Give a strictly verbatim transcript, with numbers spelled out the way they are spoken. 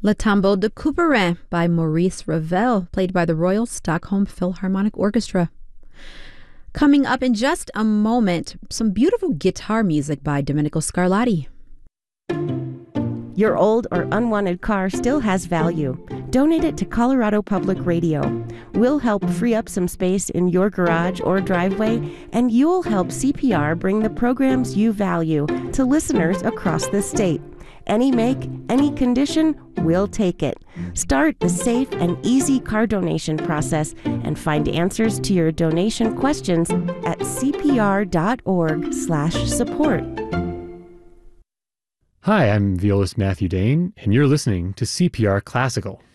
Le Tombeau de Couperin by Maurice Ravel, played by the Royal Stockholm Philharmonic Orchestra. Coming up in just a moment, some beautiful guitar music by Domenico Scarlatti. Your old or unwanted car still has value. Donate it to Colorado Public Radio. We'll help free up some space in your garage or driveway, and you'll help C P R bring the programs you value to listeners across the state. Any make, any condition, we'll take it. Start the safe and easy car donation process and find answers to your donation questions at cpr.org slash support. Hi, I'm violist Matthew Dane, and you're listening to C P R Classical.